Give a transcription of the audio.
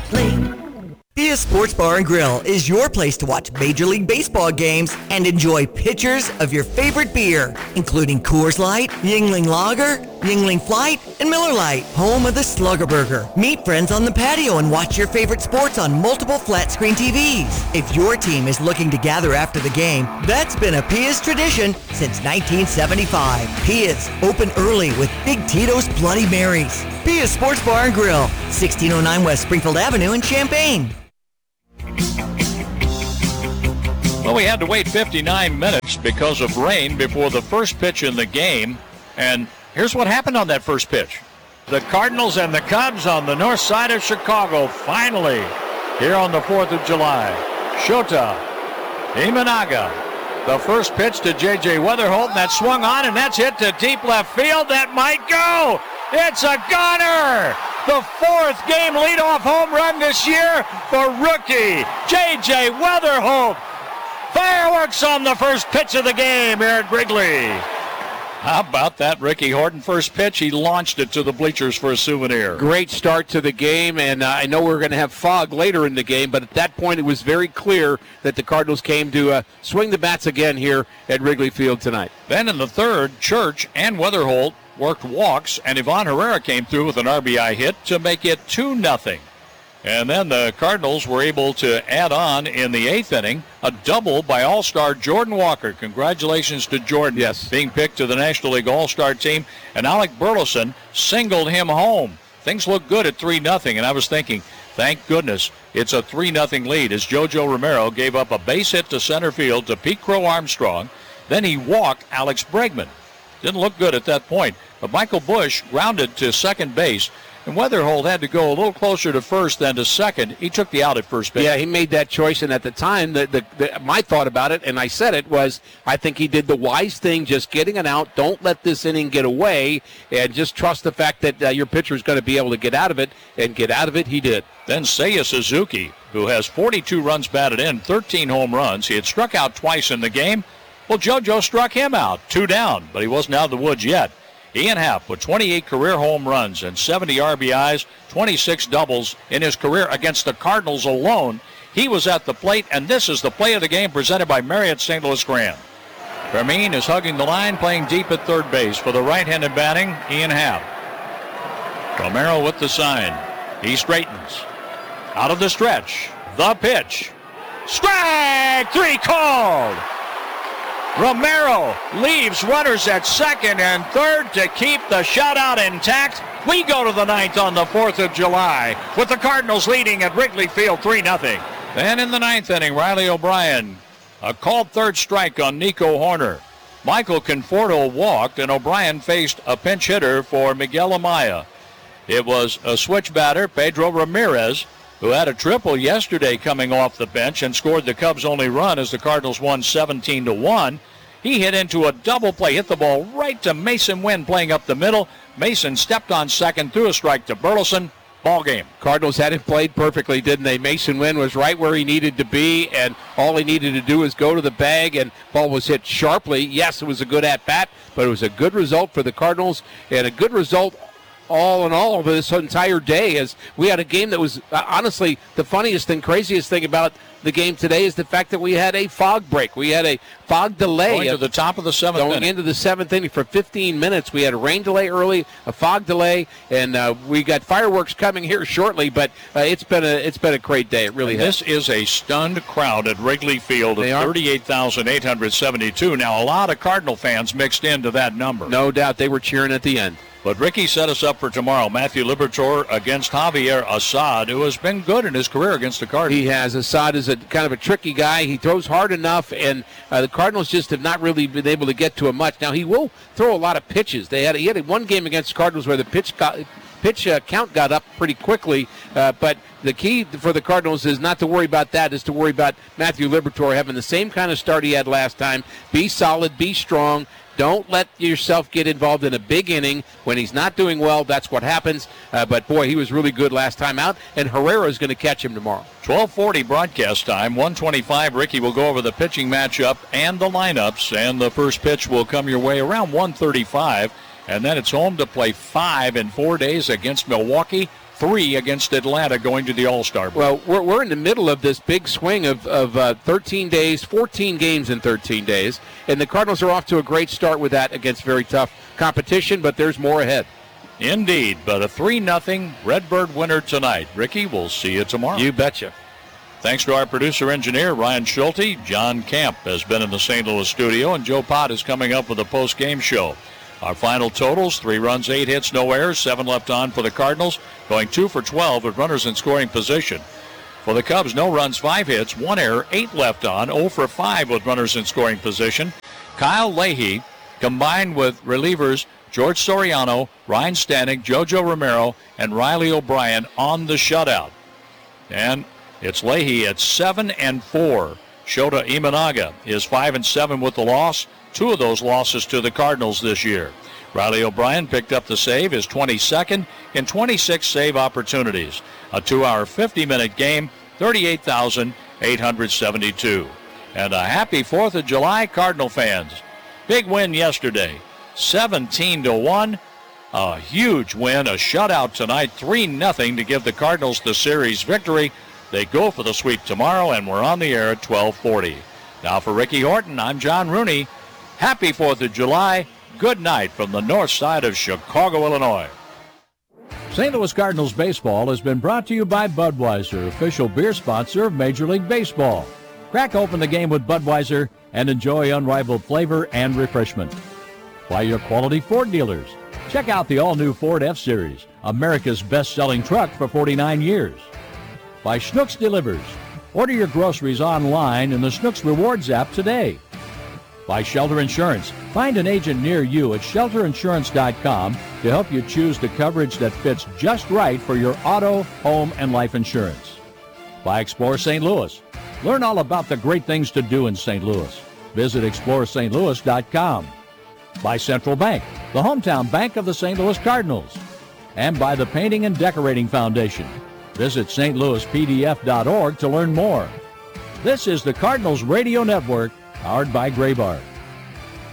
Pia Sports Bar and Grill is your place to watch Major League Baseball games and enjoy pitchers of your favorite beer, including Coors Light, Yuengling Lager, Yuengling Flight, and Miller Lite, home of the Slugger Burger. Meet friends on the patio and watch your favorite sports on multiple flat-screen TVs. If your team is looking to gather after the game, that's been a Pia's tradition since 1975. Pia's, open early with Big Tito's Bloody Marys. Pia's Sports Bar and Grill, 1609 West Springfield Avenue in Champaign. Well, we had to wait 59 minutes because of rain before the first pitch in the game. And here's what happened on that first pitch. The Cardinals and the Cubs on the north side of Chicago finally here on the 4th of July. Shota Imanaga. The first pitch to J.J. Weatherholt, and that swung on, and that's hit to deep left field. That might go. It's a gunner. The fourth game leadoff home run this year for rookie J.J. Weatherholt. Fireworks on the first pitch of the game here at Wrigley. How about that, Ricky Horton? First pitch, he launched it to the bleachers for a souvenir. Great start to the game, and I know we're going to have fog later in the game, but at that point it was very clear that the Cardinals came to swing the bats again here at Wrigley Field tonight. Then in the third, Church and Weatherholt worked walks, and Ivan Herrera came through with an RBI hit to make it 2-0. And then the Cardinals were able to add on in the eighth inning a double by All-Star Jordan Walker. Congratulations to Jordan. Yes. Being picked to the National League All-Star team. And Alec Burleson singled him home. Things look good at 3-0. And I was thinking, thank goodness it's a 3-0 lead as JoJo Romero gave up a base hit to center field to Pete Crow Armstrong. Then he walked Alex Bregman. Didn't look good at that point. But Michael Busch grounded to second base. And Weatherholt had to go a little closer to first than to second. He took the out at first base. Yeah, he made that choice, and at the time, my thought about it, and I said it, was I think he did the wise thing, just getting it out. Don't let this inning get away, and just trust the fact that your pitcher is going to be able to get out of it, and get out of it he did. Then Seiya Suzuki, who has 42 runs batted in, 13 home runs. He had struck out twice in the game. Well, JoJo struck him out, 2 down, but he wasn't out of the woods yet. Ian Happ with 28 career home runs and 70 RBIs, 26 doubles in his career against the Cardinals alone. He was at the plate, and this is the play of the game presented by Marriott St. Louis Grand. Fermin is hugging the line, playing deep at third base for the right-handed batting, Ian Happ. Romero with the sign. He straightens. Out of the stretch. The pitch. Strike 3 called. Romero leaves runners at second and third to keep the shutout intact. We go to the ninth on the 4th of July with the Cardinals leading at Wrigley Field 3-0. Then in the ninth inning, Riley O'Brien, a called third strike on Nico Horner. Michael Conforto walked, and O'Brien faced a pinch hitter for Miguel Amaya. It was a switch batter, Pedro Ramirez, who had a triple yesterday coming off the bench and scored the Cubs' only run as the Cardinals won 17-1. He hit into a double play, hit the ball right to Mason Wynn playing up the middle. Mason stepped on second, threw a strike to Burleson. Ball game. Cardinals had it played perfectly, didn't they? Mason Wynn was right where he needed to be, and all he needed to do was go to the bag, and ball was hit sharply. Yes, it was a good at-bat, but it was a good result for the Cardinals, and a good result all in all of this entire day, as we had a game that was honestly the funniest and craziest thing about the game today is the fact that we had a fog break. We had a fog delay. Going to the top of the seventh inning. Going into the seventh inning for 15 minutes. We had a rain delay early, a fog delay, and we got fireworks coming here shortly, but it's been a great day. It really has. This is a stunned crowd at Wrigley Field of 38,872. Now, a lot of Cardinal fans mixed into that number. No doubt they were cheering at the end. But Ricky set us up for tomorrow. Matthew Liberatore against Javier Assad, who has been good in his career against the Cardinals. He has. Assad is a kind of a tricky guy. He throws hard enough, and the Cardinals just have not really been able to get to him much. Now, he will throw a lot of pitches. He had one game against the Cardinals where the pitch count got up pretty quickly, but the key for the Cardinals is not to worry about that, is to worry about Matthew Liberatore having the same kind of start he had last time. Be solid, be strong. Don't let yourself get involved in a big inning. When he's not doing well, that's what happens. But, boy, he was really good last time out, and Herrera is going to catch him tomorrow. 12:40 broadcast time, 1:25. Ricky will go over the pitching matchup and the lineups, and the first pitch will come your way around 1:35. And then it's home to play 5 in 4 days against Milwaukee. 3 against Atlanta going to the All-Star break. Well, we're in the middle of this big swing of 13 days, 14 games in 13 days, and the Cardinals are off to a great start with that against very tough competition, but there's more ahead. Indeed, but a 3-0 Redbird winner tonight. Ricky, we'll see you tomorrow. You betcha. Thanks to our producer-engineer, Ryan Schulte. John Camp has been in the St. Louis studio, and Joe Pott is coming up with a post-game show. Our final totals, 3 runs, 8 hits, no errors, 7 left on for the Cardinals, going 2 for 12 with runners in scoring position. For the Cubs, no runs, 5 hits, 1 error, 8 left on, 0 for 5 with runners in scoring position. Kyle Leahy, combined with relievers George Soriano, Ryan Stanek, JoJo Romero, and Riley O'Brien on the shutout. And it's Leahy at 7-4. Shota Imanaga is 5-7 with the loss. 2 of those losses to the Cardinals this year. Riley O'Brien picked up the save, his 22nd in 26 save opportunities. A 2-hour, 50-minute game, 38,872. And a happy 4th of July, Cardinal fans. Big win yesterday, 17-1. A huge win, a shutout tonight, 3-0 to give the Cardinals the series victory. They go for the sweep tomorrow, and we're on the air at 12:40. Now for Ricky Horton, I'm John Rooney. Happy 4th of July. Good night from the north side of Chicago, Illinois. St. Louis Cardinals baseball has been brought to you by Budweiser, official beer sponsor of Major League Baseball. Crack open the game with Budweiser and enjoy unrivaled flavor and refreshment. By your quality Ford dealers. Check out the all-new Ford F-Series, America's best-selling truck for 49 years. By Schnucks Delivers. Order your groceries online in the Schnucks Rewards app today. By Shelter Insurance. Find an agent near you at shelterinsurance.com to help you choose the coverage that fits just right for your auto, home, and life insurance. By Explore St. Louis. Learn all about the great things to do in St. Louis. Visit explorestlouis.com. By Central Bank, the hometown bank of the St. Louis Cardinals. And by the Painting and Decorating Foundation. Visit stlouispdf.org to learn more. This is the Cardinals Radio Network, powered by Graybar.